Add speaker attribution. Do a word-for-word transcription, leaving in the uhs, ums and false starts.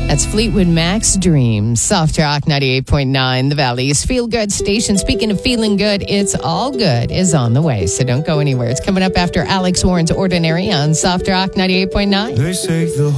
Speaker 1: That's Fleetwood Mac's Dream. Soft Rock ninety-eight point nine, the Valley's Feel Good station. Speaking of feeling good, It's All Good is on the way, so don't go anywhere. It's coming up after Alex Warren's Ordinary on Soft Rock ninety-eight point nine.
Speaker 2: They say the